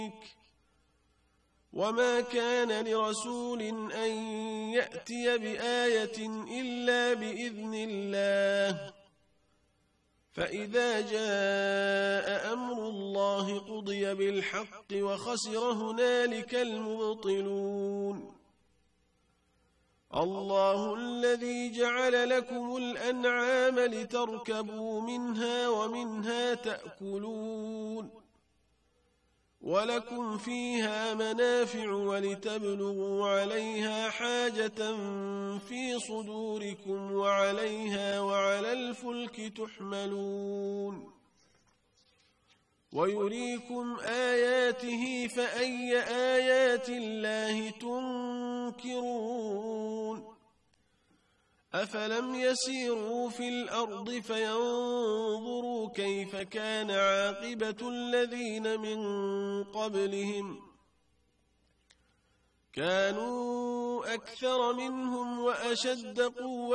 وما كان لرسول أن يأتي بآية إلا بإذن الله فإذا جاء أمر الله قضي بالحق وخسر هنالك المبطلون الله الذي جعل لكم الأنعام لتركبوا منها ومنها تأكلون ولكم فيها منافع ولتبلغوا عليها حاجة في صدوركم وعليها وعلى الفلك تحملون ويريكم آياته فأي آيات الله تنكرون أفلم يسيروا في الأرض فينظروا كيف كان عاقبة الذين من قبلهم كانوا أكثر منهم وأشد قوة